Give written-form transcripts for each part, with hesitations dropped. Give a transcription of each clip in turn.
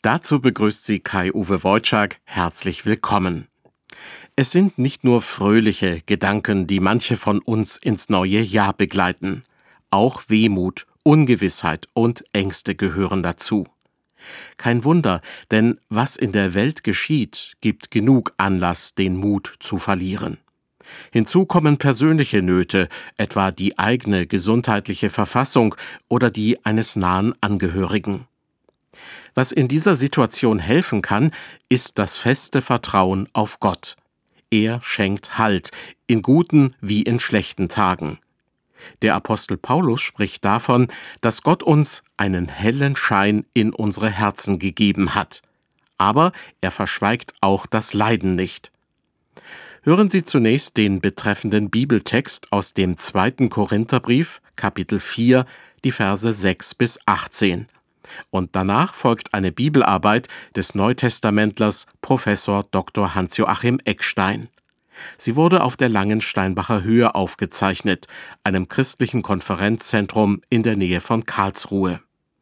Dazu begrüßt sie Kai-Uwe Wojczak. Herzlich willkommen. Es sind nicht nur fröhliche Gedanken, die manche von uns ins neue Jahr begleiten. Auch Wehmut, Ungewissheit und Ängste gehören dazu. Kein Wunder, denn was in der Welt geschieht, gibt genug Anlass, den Mut zu verlieren. Hinzu kommen persönliche Nöte, etwa die eigene gesundheitliche Verfassung oder die eines nahen Angehörigen. Was in dieser Situation helfen kann, ist das feste Vertrauen auf Gott. Er schenkt Halt, in guten wie in schlechten Tagen. Der Apostel Paulus spricht davon, dass Gott uns einen hellen Schein in unsere Herzen gegeben hat. Aber er verschweigt auch das Leiden nicht. Hören Sie zunächst den betreffenden Bibeltext aus dem 2. Korintherbrief, Kapitel 4, die Verse 6 bis 18. Und danach folgt eine Bibelarbeit des Neutestamentlers Professor Dr. Hans-Joachim Eckstein. Sie wurde auf der Langensteinbacher Höhe aufgezeichnet, einem christlichen Konferenzzentrum in der Nähe von Karlsruhe.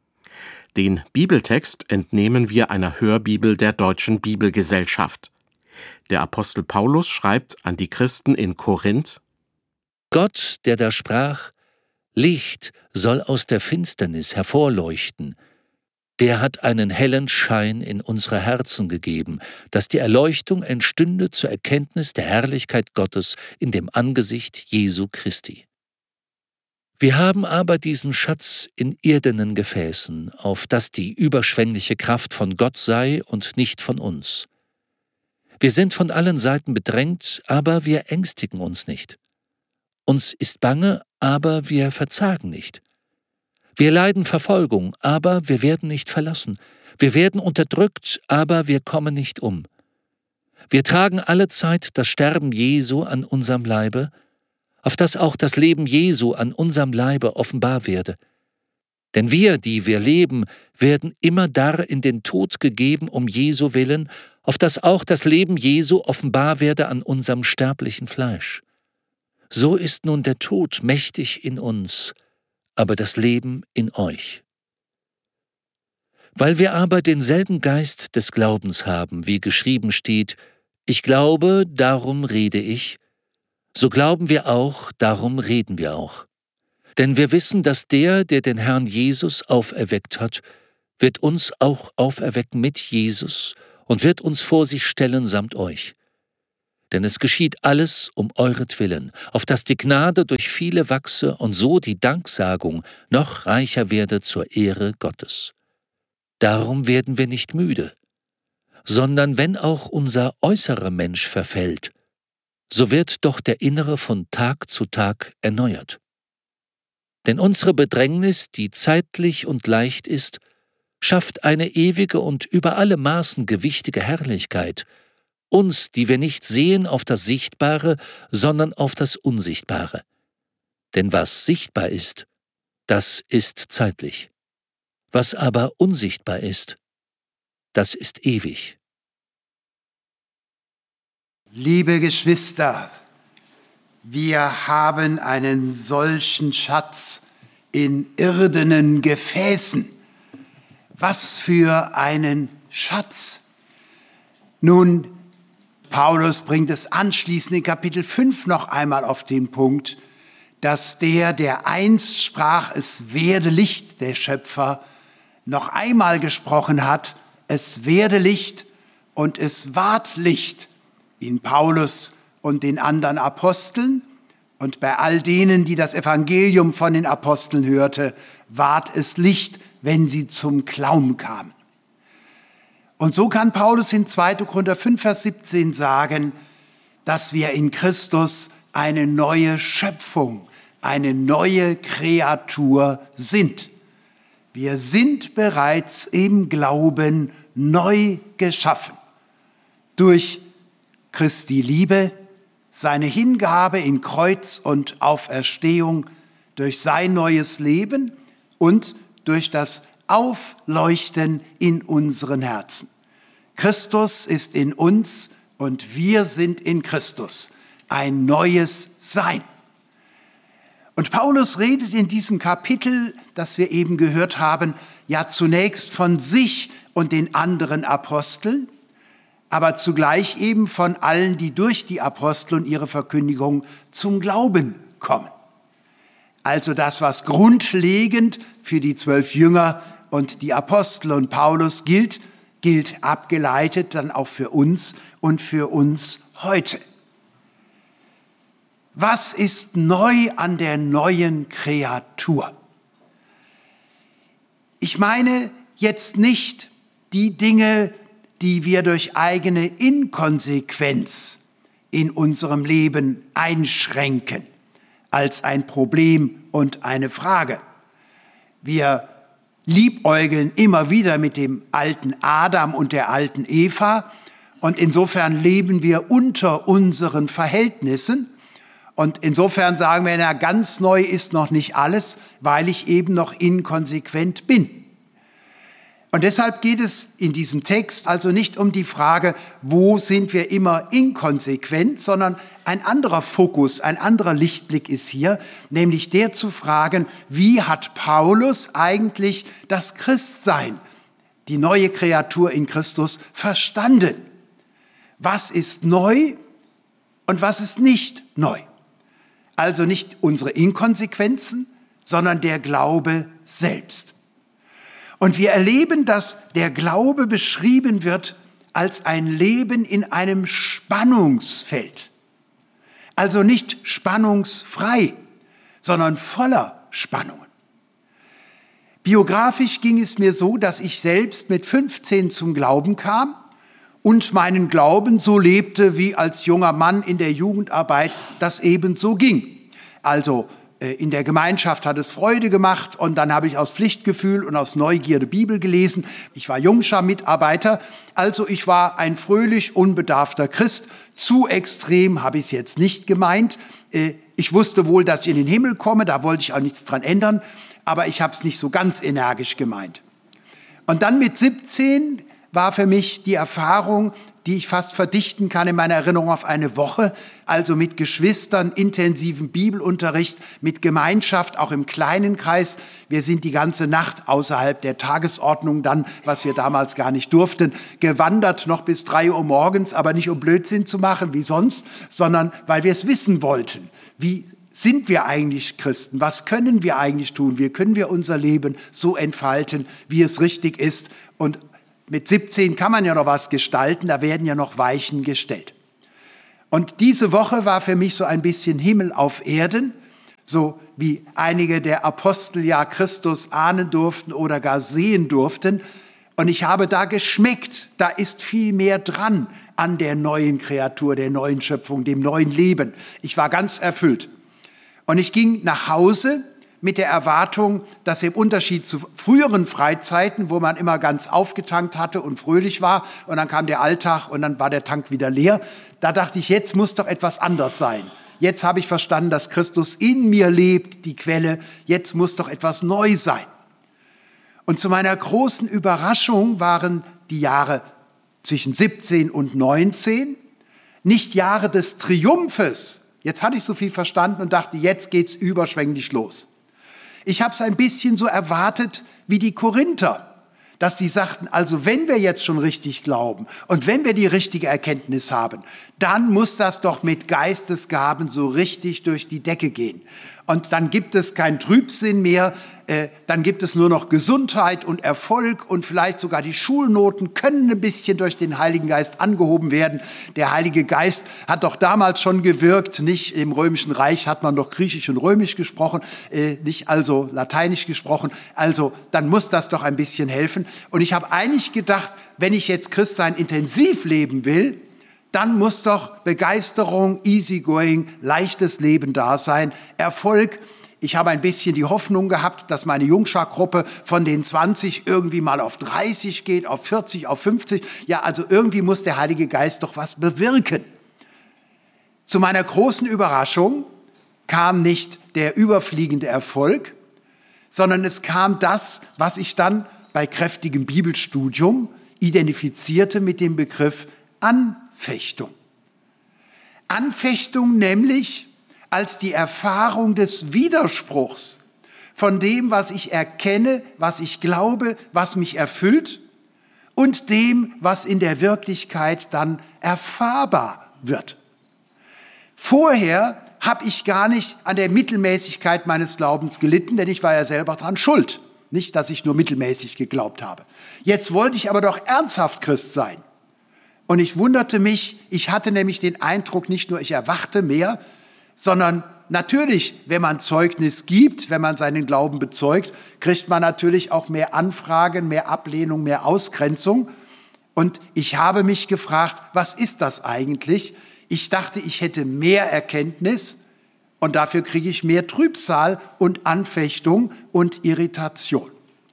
Den Bibeltext entnehmen wir einer Hörbibel der Deutschen Bibelgesellschaft. Der Apostel Paulus schreibt an die Christen in Korinth: Gott, der da sprach, Licht soll aus der Finsternis hervorleuchten, der hat einen hellen Schein in unsere Herzen gegeben, dass die Erleuchtung entstünde zur Erkenntnis der Herrlichkeit Gottes in dem Angesicht Jesu Christi. Wir haben aber diesen Schatz in irdenen Gefäßen, auf dass die überschwängliche Kraft von Gott sei und nicht von uns. Wir sind von allen Seiten bedrängt, aber wir ängstigen uns nicht. Uns ist bange, aber wir verzagen nicht. Wir leiden Verfolgung, aber wir werden nicht verlassen. Wir werden unterdrückt, aber wir kommen nicht um. Wir tragen allezeit das Sterben Jesu an unserem Leibe, auf dass auch das Leben Jesu an unserem Leibe offenbar werde. Denn wir, die wir leben, werden immer dar in den Tod gegeben um Jesu willen, auf dass auch das Leben Jesu offenbar werde an unserem sterblichen Fleisch. So ist nun der Tod mächtig in uns, aber das Leben in euch. Weil wir aber denselben Geist des Glaubens haben, wie geschrieben steht, ich glaube, darum rede ich, so glauben wir auch, darum reden wir auch. Denn wir wissen, dass der den Herrn Jesus auferweckt hat, wird uns auch auferwecken mit Jesus und wird uns vor sich stellen samt euch. Denn es geschieht alles um euretwillen, auf dass die Gnade durch viele wachse und so die Danksagung noch reicher werde zur Ehre Gottes. Darum werden wir nicht müde, sondern wenn auch unser äußerer Mensch verfällt, so wird doch der innere von Tag zu Tag erneuert. Denn unsere Bedrängnis, die zeitlich und leicht ist, schafft eine ewige und über alle Maßen gewichtige Herrlichkeit, uns, die wir nicht sehen auf das Sichtbare, sondern auf das Unsichtbare. Denn was sichtbar ist, das ist zeitlich. Was aber unsichtbar ist, das ist ewig. Liebe Geschwister, wir haben einen solchen Schatz in irdenen Gefäßen. Was für einen Schatz! Nun, Paulus bringt es anschließend in Kapitel 5 noch einmal auf den Punkt, dass der einst sprach, es werde Licht, der Schöpfer, noch einmal gesprochen hat, es werde Licht und es ward Licht in Paulus und den anderen Aposteln und bei all denen, die das Evangelium von den Aposteln hörte, ward es Licht, wenn sie zum Glauben kamen. Und so kann Paulus in 2. Korinther 5, Vers 17 sagen, dass wir in Christus eine neue Schöpfung, eine neue Kreatur sind. Wir sind bereits im Glauben neu geschaffen. Durch Christi Liebe, seine Hingabe in Kreuz und Auferstehung, durch sein neues Leben und durch das Aufleuchten in unseren Herzen. Christus ist in uns und wir sind in Christus. Ein neues Sein. Und Paulus redet in diesem Kapitel, das wir eben gehört haben, ja zunächst von sich und den anderen Aposteln, aber zugleich eben von allen, die durch die Apostel und ihre Verkündigung zum Glauben kommen. Also das, was grundlegend für die 12 Jünger und die Apostel und Paulus gilt abgeleitet dann auch für uns und für uns heute. Was ist neu an der neuen Kreatur? Ich meine jetzt nicht die Dinge, die wir durch eigene Inkonsequenz in unserem Leben einschränken, als ein Problem und eine Frage. Wir liebäugeln immer wieder mit dem alten Adam und der alten Eva und insofern leben wir unter unseren Verhältnissen und insofern sagen wir, na, ganz neu ist noch nicht alles, weil ich eben noch inkonsequent bin. Und deshalb geht es in diesem Text also nicht um die Frage, wo sind wir immer inkonsequent, sondern ein anderer Fokus, ein anderer Lichtblick ist hier, nämlich der zu fragen, wie hat Paulus eigentlich das Christsein, die neue Kreatur in Christus, verstanden? Was ist neu und was ist nicht neu? Also nicht unsere Inkonsequenzen, sondern der Glaube selbst. Und wir erleben, dass der Glaube beschrieben wird als ein Leben in einem Spannungsfeld. Also nicht spannungsfrei, sondern voller Spannungen. Biografisch ging es mir so, dass ich selbst mit 15 zum Glauben kam und meinen Glauben so lebte, wie als junger Mann in der Jugendarbeit das ebenso ging. Also in der Gemeinschaft hat es Freude gemacht und dann habe ich aus Pflichtgefühl und aus Neugierde Bibel gelesen. Ich war Jungschar-Mitarbeiter, also ich war ein fröhlich unbedarfter Christ. Zu extrem habe ich es jetzt nicht gemeint. Ich wusste wohl, dass ich in den Himmel komme, da wollte ich auch nichts dran ändern, aber ich habe es nicht so ganz energisch gemeint. Und dann mit 17 war für mich die Erfahrung, die ich fast verdichten kann in meiner Erinnerung auf eine Woche, also mit Geschwistern, intensiven Bibelunterricht, mit Gemeinschaft, auch im kleinen Kreis. Wir sind die ganze Nacht außerhalb der Tagesordnung dann, was wir damals gar nicht durften, gewandert noch bis 3 Uhr morgens, aber nicht um Blödsinn zu machen wie sonst, sondern weil wir es wissen wollten. Wie sind wir eigentlich Christen? Was können wir eigentlich tun? Wie können wir unser Leben so entfalten, wie es richtig ist? Und mit 17 kann man ja noch was gestalten, da werden ja noch Weichen gestellt. Und diese Woche war für mich so ein bisschen Himmel auf Erden, so wie einige der Apostel ja Christus ahnen durften oder gar sehen durften. Und ich habe da geschmeckt, da ist viel mehr dran an der neuen Kreatur, der neuen Schöpfung, dem neuen Leben. Ich war ganz erfüllt. Und ich ging nach Hause mit der Erwartung, dass im Unterschied zu früheren Freizeiten, wo man immer ganz aufgetankt hatte und fröhlich war und dann kam der Alltag und dann war der Tank wieder leer, da dachte ich, jetzt muss doch etwas anders sein. Jetzt habe ich verstanden, dass Christus in mir lebt, die Quelle, jetzt muss doch etwas neu sein. Und zu meiner großen Überraschung waren die Jahre zwischen 17 und 19 nicht Jahre des Triumphes. Jetzt hatte ich so viel verstanden und dachte, jetzt geht's überschwänglich los. Ich habe es ein bisschen so erwartet wie die Korinther, dass sie sagten, also wenn wir jetzt schon richtig glauben und wenn wir die richtige Erkenntnis haben, dann muss das doch mit Geistesgaben so richtig durch die Decke gehen. Und dann gibt es keinen Trübsinn mehr, dann gibt es nur noch Gesundheit und Erfolg und vielleicht sogar die Schulnoten können ein bisschen durch den Heiligen Geist angehoben werden. Der Heilige Geist hat doch damals schon gewirkt, nicht im Römischen Reich hat man doch Griechisch und Römisch gesprochen, nicht also Lateinisch gesprochen, also dann muss das doch ein bisschen helfen. Und ich habe eigentlich gedacht, wenn ich jetzt Christsein intensiv leben will, dann muss doch Begeisterung, easygoing, leichtes Leben da sein, Erfolg. Ich habe ein bisschen die Hoffnung gehabt, dass meine Jungschar-Gruppe von den 20 irgendwie mal auf 30 geht, auf 40, auf 50. Ja, also irgendwie muss der Heilige Geist doch was bewirken. Zu meiner großen Überraschung kam nicht der überfliegende Erfolg, sondern es kam das, was ich dann bei kräftigem Bibelstudium identifizierte mit dem Begriff Anfechtung. Anfechtung nämlich als die Erfahrung des Widerspruchs von dem, was ich erkenne, was ich glaube, was mich erfüllt und dem, was in der Wirklichkeit dann erfahrbar wird. Vorher habe ich gar nicht an der Mittelmäßigkeit meines Glaubens gelitten, denn ich war ja selber dran schuld. Nicht, dass ich nur mittelmäßig geglaubt habe. Jetzt wollte ich aber doch ernsthaft Christ sein. Und ich wunderte mich, ich hatte nämlich den Eindruck, nicht nur ich erwachte mehr, sondern natürlich, wenn man Zeugnis gibt, wenn man seinen Glauben bezeugt, kriegt man natürlich auch mehr Anfragen, mehr Ablehnung, mehr Ausgrenzung. Und ich habe mich gefragt, was ist das eigentlich? Ich dachte, ich hätte mehr Erkenntnis und dafür kriege ich mehr Trübsal und Anfechtung und Irritation.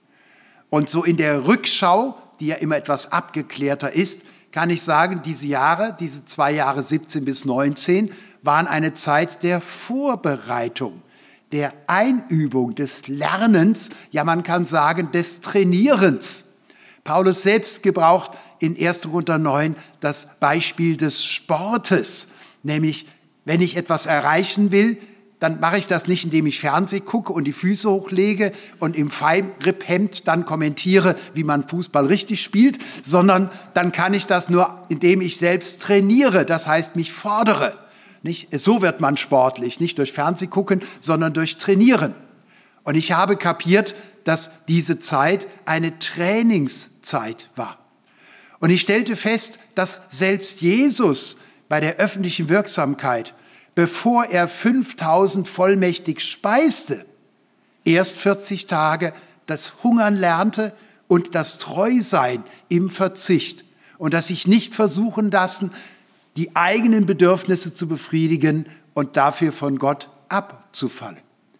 Und so in der Rückschau, die ja immer etwas abgeklärter ist, kann ich sagen, diese 2 Jahre 17 bis 19, waren eine Zeit der Vorbereitung, der Einübung, des Lernens, ja man kann sagen des Trainierens. Paulus selbst gebraucht in 1. Korinther 9 das Beispiel des Sportes, nämlich wenn ich etwas erreichen will, dann mache ich das nicht, indem ich Fernsehen gucke und die Füße hochlege und im Feinripphemd dann kommentiere, wie man Fußball richtig spielt, sondern dann kann ich das nur, indem ich selbst trainiere, das heißt mich fordere. Nicht? So wird man sportlich, nicht durch Fernsehen gucken, sondern durch Trainieren. Und ich habe kapiert, dass diese Zeit eine Trainingszeit war. Und ich stellte fest, dass selbst Jesus bei der öffentlichen Wirksamkeit, bevor er 5000 vollmächtig speiste, erst 40 Tage das Hungern lernte und das Treusein im Verzicht und das sich nicht versuchen lassen, die eigenen Bedürfnisse zu befriedigen und dafür von Gott abzufallen.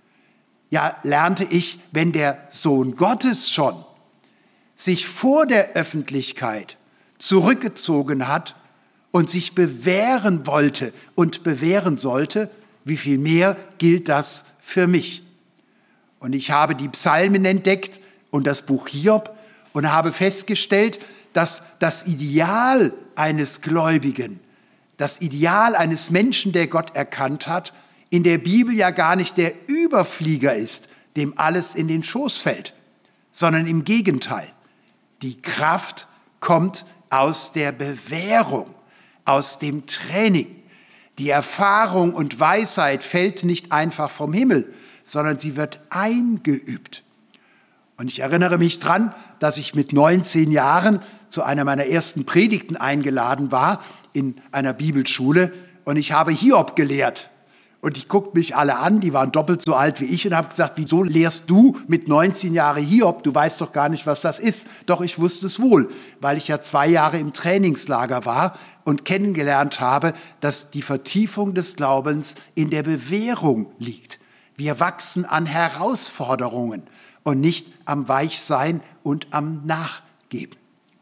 Ja, lernte ich, wenn der Sohn Gottes schon sich vor der Öffentlichkeit zurückgezogen hat und sich bewähren wollte und bewähren sollte, wie viel mehr gilt das für mich? Und ich habe die Psalmen entdeckt und das Buch Hiob und habe festgestellt, dass das Ideal eines Gläubigen, das Ideal eines Menschen, der Gott erkannt hat, in der Bibel ja gar nicht der Überflieger ist, dem alles in den Schoß fällt, sondern im Gegenteil. Die Kraft kommt aus der Bewährung, aus dem Training. Die Erfahrung und Weisheit fällt nicht einfach vom Himmel, sondern sie wird eingeübt. Und ich erinnere mich dran, dass ich mit 19 Jahren zu einer meiner ersten Predigten eingeladen war in einer Bibelschule und ich habe Hiob gelehrt. Und ich guckte mich alle an, die waren doppelt so alt wie ich und habe gesagt, wieso lehrst du mit 19 Jahren Hiob? Du weißt doch gar nicht, was das ist. Doch ich wusste es wohl, weil ich ja 2 Jahre im Trainingslager war und kennengelernt habe, dass die Vertiefung des Glaubens in der Bewährung liegt. Wir wachsen an Herausforderungen und nicht am Weichsein und am Nachgeben.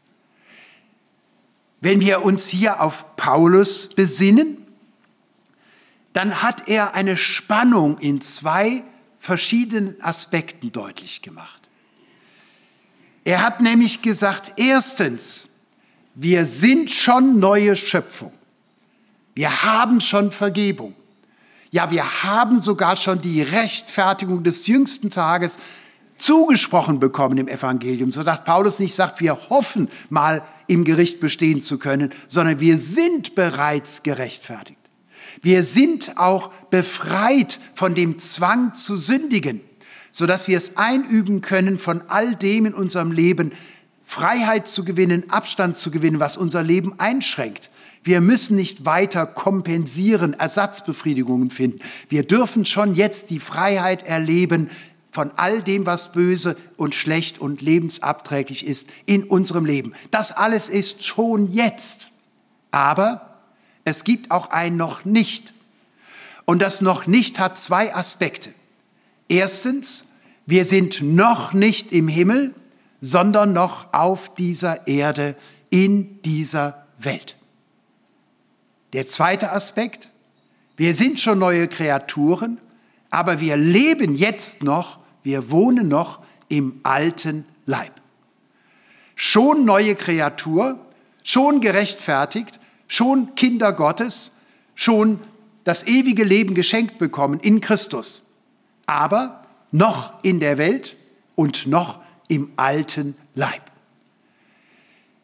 Wenn wir uns hier auf Paulus besinnen, dann hat er eine Spannung in 2 verschiedenen Aspekten deutlich gemacht. Er hat nämlich gesagt, erstens, wir sind schon neue Schöpfung. Wir haben schon Vergebung. Ja, wir haben sogar schon die Rechtfertigung des jüngsten Tages zugesprochen bekommen im Evangelium, sodass Paulus nicht sagt, wir hoffen mal im Gericht bestehen zu können, sondern wir sind bereits gerechtfertigt. Wir sind auch befreit von dem Zwang zu sündigen, sodass wir es einüben können, von all dem in unserem Leben Freiheit zu gewinnen, Abstand zu gewinnen, was unser Leben einschränkt. Wir müssen nicht weiter kompensieren, Ersatzbefriedigungen finden. Wir dürfen schon jetzt die Freiheit erleben von all dem, was böse und schlecht und lebensabträglich ist in unserem Leben. Das alles ist schon jetzt. Aber es gibt auch ein noch nicht. Und das noch nicht hat 2 Aspekte. Erstens, wir sind noch nicht im Himmel, sondern noch auf dieser Erde, in dieser Welt. Der zweite Aspekt, wir sind schon neue Kreaturen, aber wir leben jetzt noch, wir wohnen noch im alten Leib. Schon neue Kreatur, schon gerechtfertigt, schon Kinder Gottes, schon das ewige Leben geschenkt bekommen in Christus, aber noch in der Welt und noch im alten Leib.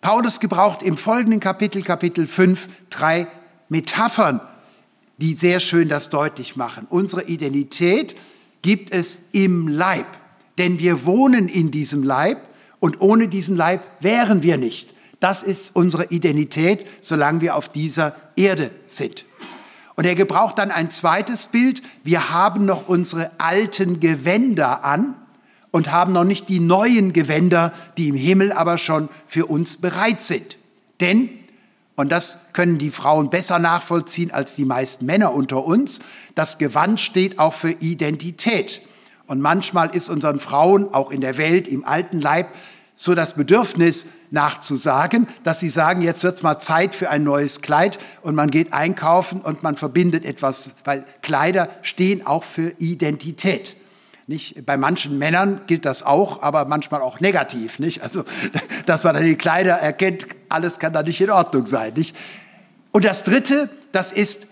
Paulus gebraucht im folgenden Kapitel, Kapitel 5, 3 Metaphern, die sehr schön das deutlich machen. Unsere Identität gibt es im Leib, denn wir wohnen in diesem Leib und ohne diesen Leib wären wir nicht. Das ist unsere Identität, solange wir auf dieser Erde sind. Und er gebraucht dann ein zweites Bild. Wir haben noch unsere alten Gewänder an und haben noch nicht die neuen Gewänder, die im Himmel aber schon für uns bereit sind. Denn, und das können die Frauen besser nachvollziehen als die meisten Männer unter uns, das Gewand steht auch für Identität. Und manchmal ist unseren Frauen, auch in der Welt, im alten Leib, so das Bedürfnis nachzusagen, dass sie sagen, jetzt wird's mal Zeit für ein neues Kleid und man geht einkaufen und man verbindet etwas, weil Kleider stehen auch für Identität. Nicht? Bei manchen Männern gilt das auch, aber manchmal auch negativ. Nicht? Also, dass man dann die Kleider erkennt, alles kann da nicht in Ordnung sein. Nicht? Und das Dritte, das ist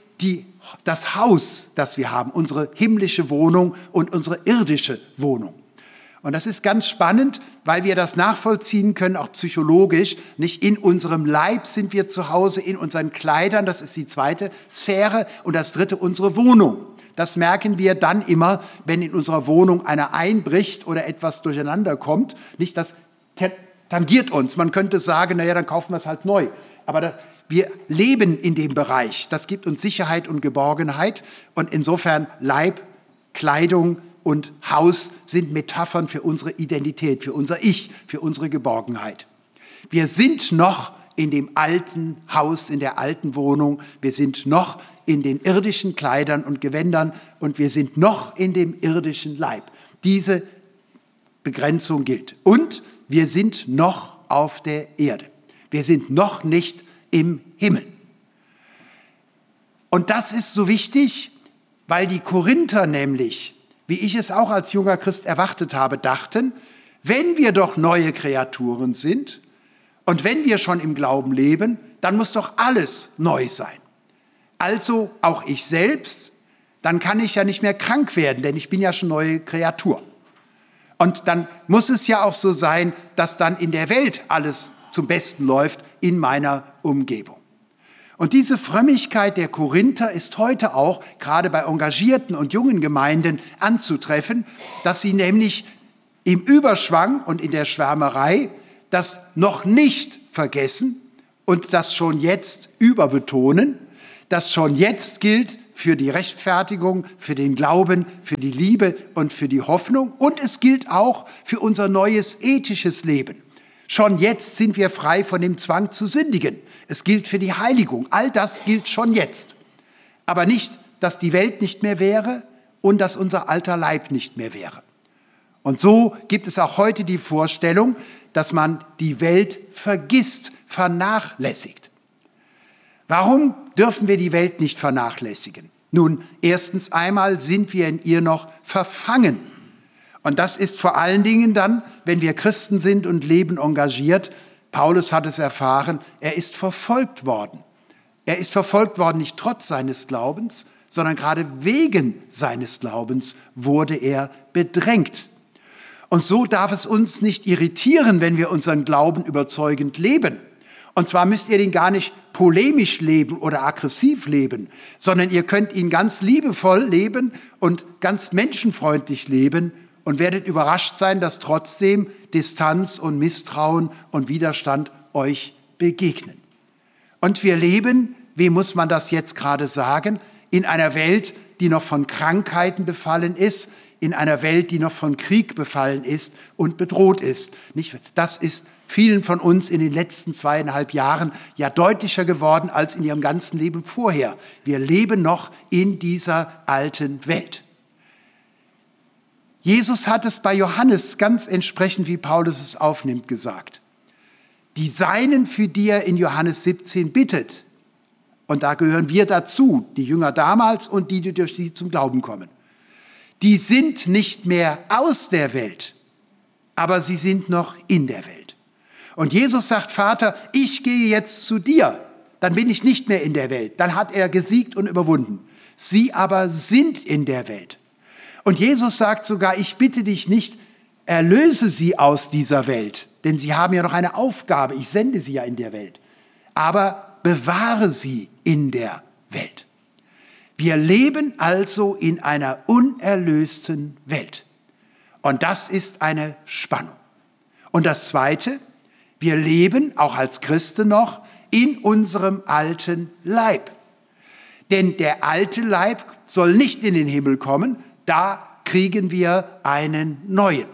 das Haus, das wir haben, unsere himmlische Wohnung und unsere irdische Wohnung. Und das ist ganz spannend, weil wir das nachvollziehen können, auch psychologisch. Nicht in unserem Leib sind wir zu Hause, in unseren Kleidern, das ist die zweite Sphäre. Und das dritte, unsere Wohnung. Das merken wir dann immer, wenn in unserer Wohnung einer einbricht oder etwas durcheinander kommt. Nicht, das tangiert uns. Man könnte sagen, naja, dann kaufen wir es halt neu. Aber wir leben in dem Bereich. Das gibt uns Sicherheit und Geborgenheit. Und insofern Leib, Kleidung und Haus sind Metaphern für unsere Identität, für unser Ich, für unsere Geborgenheit. Wir sind noch in dem alten Haus, in der alten Wohnung. Wir sind noch in den irdischen Kleidern und Gewändern und wir sind noch in dem irdischen Leib. Diese Begrenzung gilt. Und wir sind noch auf der Erde. Wir sind noch nicht im Himmel. Und das ist so wichtig, weil die Korinther nämlich, wie ich es auch als junger Christ erwartet habe, dachten, wenn wir doch neue Kreaturen sind und wenn wir schon im Glauben leben, dann muss doch alles neu sein. Also auch ich selbst, dann kann ich ja nicht mehr krank werden, denn ich bin ja schon neue Kreatur. Und dann muss es ja auch so sein, dass dann in der Welt alles zum Besten läuft in meiner Umgebung. Und diese Frömmigkeit der Korinther ist heute auch gerade bei engagierten und jungen Gemeinden anzutreffen, dass sie nämlich im Überschwang und in der Schwärmerei das noch nicht vergessen und das schon jetzt überbetonen, das schon jetzt gilt für die Rechtfertigung, für den Glauben, für die Liebe und für die Hoffnung. Und es gilt auch für unser neues ethisches Leben. Schon jetzt sind wir frei von dem Zwang zu sündigen. Es gilt für die Heiligung. All das gilt schon jetzt. Aber nicht, dass die Welt nicht mehr wäre und dass unser alter Leib nicht mehr wäre. Und so gibt es auch heute die Vorstellung, dass man die Welt vergisst, vernachlässigt. Warum dürfen wir die Welt nicht vernachlässigen? Nun, erstens einmal sind wir in ihr noch verfangen. Und das ist vor allen Dingen dann, wenn wir Christen sind und leben engagiert. Paulus hat es erfahren, er ist verfolgt worden. Er ist verfolgt worden nicht trotz seines Glaubens, sondern gerade wegen seines Glaubens wurde er bedrängt. Und so darf es uns nicht irritieren, wenn wir unseren Glauben überzeugend leben. Und zwar müsst ihr den gar nicht polemisch leben oder aggressiv leben, sondern ihr könnt ihn ganz liebevoll leben und ganz menschenfreundlich leben und werdet überrascht sein, dass trotzdem Distanz und Misstrauen und Widerstand euch begegnen. Und wir leben, wie muss man das jetzt gerade sagen, in einer Welt, die noch von Krankheiten befallen ist, in einer Welt, die noch von Krieg befallen ist und bedroht ist. Das ist vielen von uns in den letzten 2,5 Jahren ja deutlicher geworden als in ihrem ganzen Leben vorher. Wir leben noch in dieser alten Welt. Jesus hat es bei Johannes ganz entsprechend, wie Paulus es aufnimmt, gesagt. Die Seinen, für die er in Johannes 17 bittet, und da gehören wir dazu, die Jünger damals und die durch sie zum Glauben kommen, die sind nicht mehr aus der Welt, aber sie sind noch in der Welt. Und Jesus sagt, Vater, ich gehe jetzt zu dir, dann bin ich nicht mehr in der Welt. Dann hat er gesiegt und überwunden. Sie aber sind in der Welt. Und Jesus sagt sogar, ich bitte dich nicht erlöse sie aus dieser Welt, denn sie haben ja noch eine Aufgabe, ich sende sie ja in der Welt, aber bewahre sie in der Welt. Wir leben also in einer unerlösten Welt. Und das ist eine Spannung. Und das Zweite, wir leben, auch als Christen noch, in unserem alten Leib. Denn der alte Leib soll nicht in den Himmel kommen, da kriegen wir einen neuen.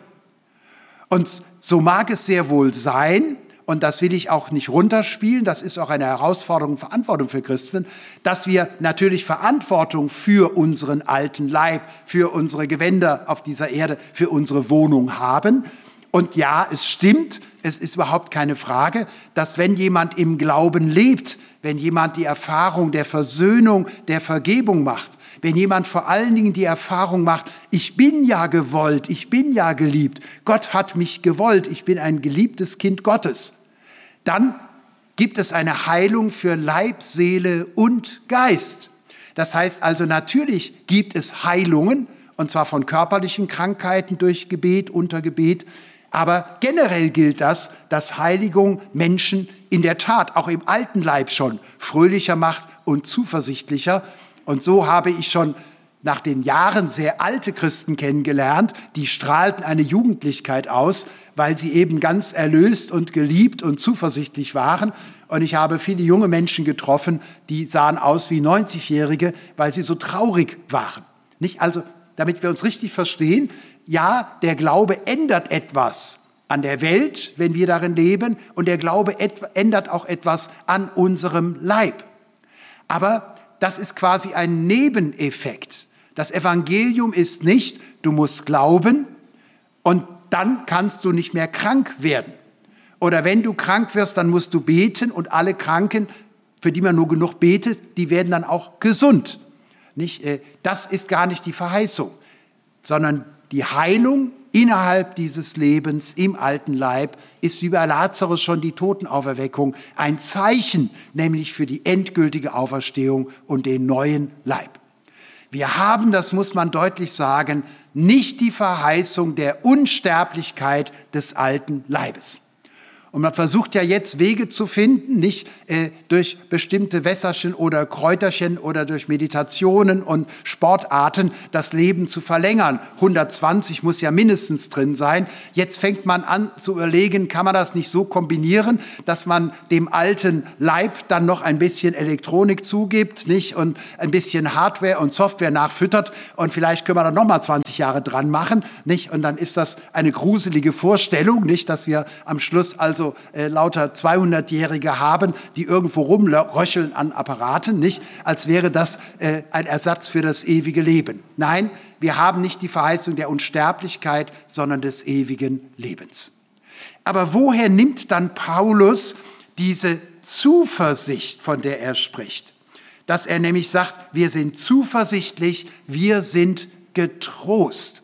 Und so mag es sehr wohl sein, und das will ich auch nicht runterspielen, das ist auch eine Herausforderung, Verantwortung für Christen, dass wir natürlich Verantwortung für unseren alten Leib, für unsere Gewänder auf dieser Erde, für unsere Wohnung haben. Und ja, es stimmt, es ist überhaupt keine Frage, dass wenn jemand im Glauben lebt, wenn jemand die Erfahrung der Versöhnung, der Vergebung macht, wenn jemand vor allen Dingen die Erfahrung macht, ich bin ja gewollt, ich bin ja geliebt, Gott hat mich gewollt, ich bin ein geliebtes Kind Gottes, dann gibt es eine Heilung für Leib, Seele und Geist. Das heißt also, natürlich gibt es Heilungen, und zwar von körperlichen Krankheiten durch Gebet, unter Gebet, aber generell gilt das, dass Heiligung Menschen in der Tat, auch im alten Leib schon, fröhlicher macht und zuversichtlicher. Und so habe ich schon nach den Jahren sehr alte Christen kennengelernt, die strahlten eine Jugendlichkeit aus, weil sie eben ganz erlöst und geliebt und zuversichtlich waren. Und ich habe viele junge Menschen getroffen, die sahen aus wie 90-Jährige, weil sie so traurig waren. Nicht? Also, damit wir uns richtig verstehen, ja, der Glaube ändert etwas an der Welt, wenn wir darin leben, und der Glaube ändert auch etwas an unserem Leib. Aber das ist quasi ein Nebeneffekt. Das Evangelium ist nicht, du musst glauben und dann kannst du nicht mehr krank werden. Oder wenn du krank wirst, dann musst du beten und alle Kranken, für die man nur genug betet, die werden dann auch gesund. Nicht? Das ist gar nicht die Verheißung, sondern die Heilung innerhalb dieses Lebens im alten Leib ist wie bei Lazarus schon die Totenauferweckung ein Zeichen, nämlich für die endgültige Auferstehung und den neuen Leib. Wir haben, das muss man deutlich sagen, nicht die Verheißung der Unsterblichkeit des alten Leibes. Und man versucht ja jetzt Wege zu finden, nicht durch bestimmte Wässerchen oder Kräuterchen oder durch Meditationen und Sportarten das Leben zu verlängern. 120 muss ja mindestens drin sein. Jetzt fängt man an zu überlegen, kann man das nicht so kombinieren, dass man dem alten Leib dann noch ein bisschen Elektronik zugibt, nicht? Und ein bisschen Hardware und Software nachfüttert und vielleicht können wir dann noch mal 20 Jahre dran machen, nicht? Und dann ist das eine gruselige Vorstellung, nicht, dass wir am Schluss also lauter 200-Jährige haben, die irgendwo rumröcheln an Apparaten, nicht? Als wäre das ein Ersatz für das ewige Leben. Nein, wir haben nicht die Verheißung der Unsterblichkeit, sondern des ewigen Lebens. Aber woher nimmt dann Paulus diese Zuversicht, von der er spricht? Dass er nämlich sagt, wir sind zuversichtlich, wir sind getrost.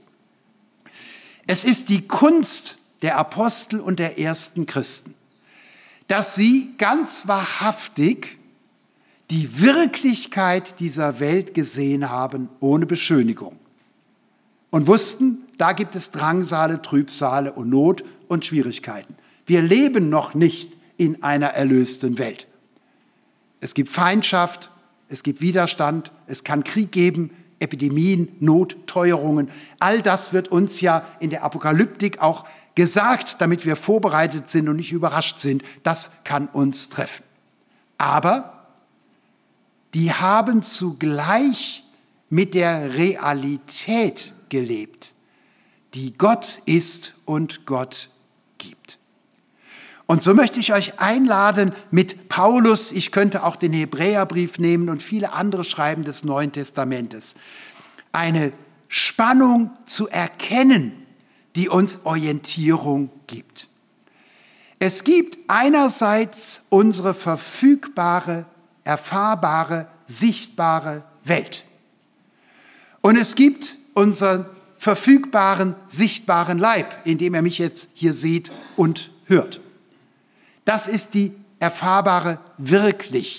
Es ist die Kunst der Apostel und der ersten Christen, dass sie ganz wahrhaftig die Wirklichkeit dieser Welt gesehen haben, ohne Beschönigung. Und wussten, da gibt es Drangsale, Trübsale und Not und Schwierigkeiten. Wir leben noch nicht in einer erlösten Welt. Es gibt Feindschaft, es gibt Widerstand, es kann Krieg geben, Epidemien, Not, Teuerungen. All das wird uns ja in der Apokalyptik auch gesagt, damit wir vorbereitet sind und nicht überrascht sind. Das kann uns treffen. Aber die haben zugleich mit der Realität gelebt, die Gott ist und Gott gibt. Und so möchte ich euch einladen mit Paulus, ich könnte auch den Hebräerbrief nehmen und viele andere Schreiben des Neuen Testamentes, eine Spannung zu erkennen, die uns Orientierung gibt. Es gibt einerseits unsere verfügbare, erfahrbare, sichtbare Welt. Und es gibt unseren verfügbaren, sichtbaren Leib, in dem ihr mich jetzt hier seht und hört. Das ist die erfahrbare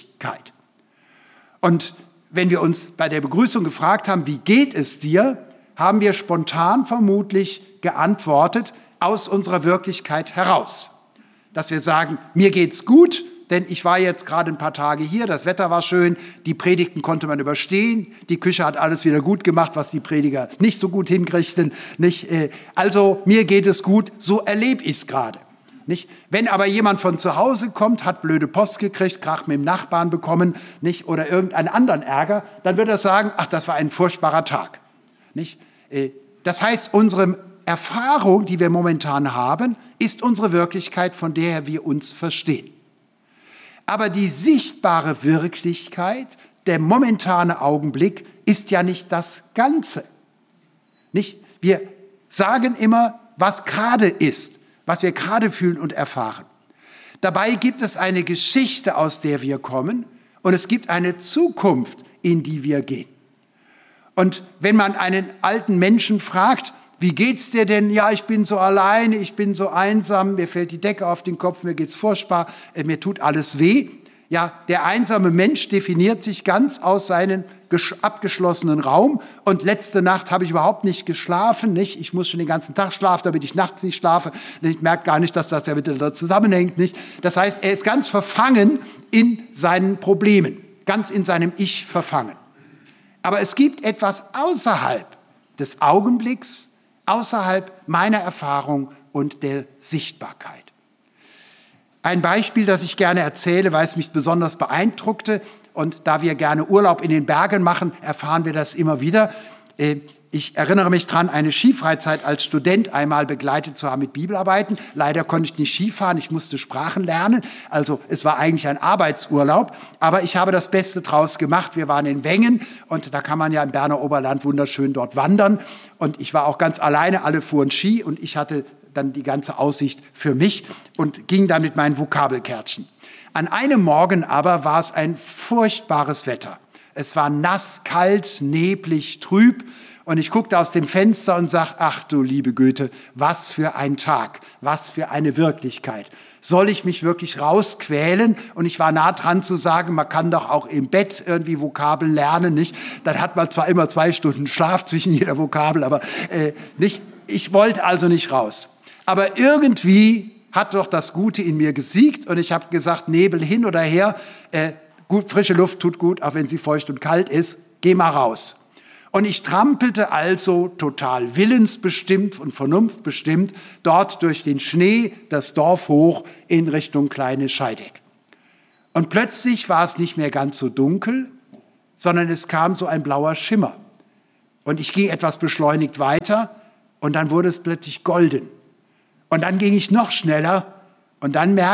Wirklichkeit. Und wenn wir uns bei der Begrüßung gefragt haben, wie geht es dir, haben wir spontan vermutlich geantwortet aus unserer Wirklichkeit heraus. Dass wir sagen, mir geht's gut, denn ich war jetzt gerade ein paar Tage hier, das Wetter war schön, die Predigten konnte man überstehen, die Küche hat alles wieder gut gemacht, was die Prediger nicht so gut hinkriegten. Nicht? Also mir geht es gut, so erlebe ich es gerade. Nicht? Wenn aber jemand von zu Hause kommt, hat blöde Post gekriegt, Krach mit dem Nachbarn bekommen, nicht? Oder irgendeinen anderen Ärger, dann wird er sagen, ach, das war ein furchtbarer Tag. Nicht? Das heißt, unsere Erfahrung, die wir momentan haben, ist unsere Wirklichkeit, von der wir uns verstehen. Aber die sichtbare Wirklichkeit, der momentane Augenblick, ist ja nicht das Ganze. Nicht? Wir sagen immer, was gerade ist, was wir gerade fühlen und erfahren. Dabei gibt es eine Geschichte, aus der wir kommen, und es gibt eine Zukunft, in die wir gehen. Und wenn man einen alten Menschen fragt, wie geht's dir denn? Ja, ich bin so alleine, ich bin so einsam, mir fällt die Decke auf den Kopf, mir geht's furchtbar, mir tut alles weh. Ja, der einsame Mensch definiert sich ganz aus seinem abgeschlossenen Raum. Und letzte Nacht habe ich überhaupt nicht geschlafen. Nicht? Ich muss schon den ganzen Tag schlafen, damit ich nachts nicht schlafe. Ich merke gar nicht, dass das ja miteinander zusammenhängt. Nicht? Das heißt, er ist ganz verfangen in seinen Problemen, ganz in seinem Ich verfangen. Aber es gibt etwas außerhalb des Augenblicks, außerhalb meiner Erfahrung und der Sichtbarkeit. Ein Beispiel, das ich gerne erzähle, weil es mich besonders beeindruckte, und da wir gerne Urlaub in den Bergen machen, erfahren wir das immer wieder. Ich erinnere mich dran, eine Skifreizeit als Student einmal begleitet zu haben mit Bibelarbeiten. Leider konnte ich nicht Skifahren, ich musste Sprachen lernen. Also es war eigentlich ein Arbeitsurlaub, aber ich habe das Beste draus gemacht. Wir waren in Wengen und da kann man ja im Berner Oberland wunderschön dort wandern. Und ich war auch ganz alleine, alle fuhren Ski und ich hatte dann die ganze Aussicht für mich und ging dann mit meinen Vokabelkärtchen. An einem Morgen aber war es ein furchtbares Wetter. Es war nass, kalt, neblig, trüb. Und ich guckte aus dem Fenster und sag, ach du liebe Güte, was für ein Tag, was für eine Wirklichkeit. Soll ich mich wirklich rausquälen? Und ich war nah dran zu sagen, man kann doch auch im Bett irgendwie Vokabeln lernen, nicht? Dann hat man zwar immer 2 Stunden Schlaf zwischen jeder Vokabel, aber nicht. Ich wollte also nicht raus. Aber irgendwie hat doch das Gute in mir gesiegt und ich habe gesagt, Nebel hin oder her, gut, frische Luft tut gut, auch wenn sie feucht und kalt ist, geh mal raus. Und ich trampelte also total willensbestimmt und vernunftbestimmt dort durch den Schnee das Dorf hoch in Richtung Kleine Scheideck. Und plötzlich war es nicht mehr ganz so dunkel, sondern es kam so ein blauer Schimmer. Und ich ging etwas beschleunigt weiter und dann wurde es plötzlich golden. Und dann ging ich noch schneller und dann merkte